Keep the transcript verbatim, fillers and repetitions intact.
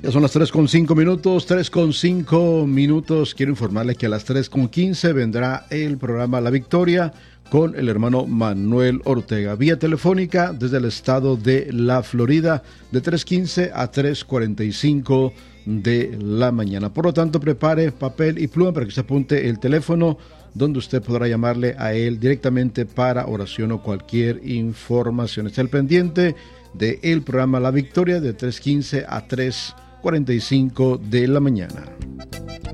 Ya son las tres con cinco minutos, tres con cinco minutos. Quiero informarle que a las tres con quince vendrá el programa La Victoria con el hermano Manuel Ortega, vía telefónica desde el estado de la Florida, de tres quince a tres cuarenta y cinco de la mañana. Por lo tanto, prepare papel y pluma para que se apunte el teléfono donde usted podrá llamarle a él directamente para oración o cualquier información. Esté al pendiente del programa La Victoria de tres quince a tres cuarenta y cinco de la mañana.